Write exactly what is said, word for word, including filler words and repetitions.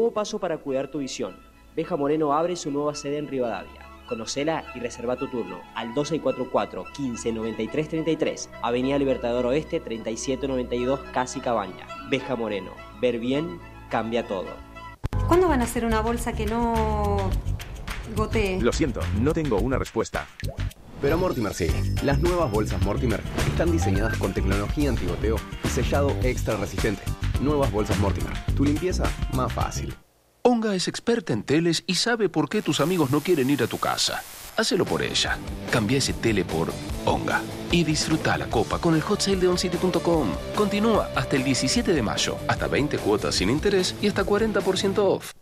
nuevo paso para cuidar tu visión. Beja Moreno abre su nueva sede en Rivadavia. Conocela y reserva tu turno al dos seis cuatro cuatro, quince, noventa y tres, treinta y tres, Avenida Libertador Oeste, treinta y siete noventa y dos, Casi Cabaña. Beja Moreno, ver bien cambia todo. ¿Cuándo van a hacer una bolsa que no gotee? Lo siento, no tengo una respuesta. Pero Mortimer sí. Las nuevas bolsas Mortimer están diseñadas con tecnología antigoteo y sellado extra resistente. Nuevas bolsas Mortimer. Tu limpieza más fácil. Onga es experta en teles y sabe por qué tus amigos no quieren ir a tu casa. Hacelo por ella. Cambia ese tele por Onga. Y disfruta la copa con el hot sale de oncity punto com. Continúa hasta el diecisiete de mayo. Hasta veinte cuotas sin interés y hasta cuarenta por ciento off.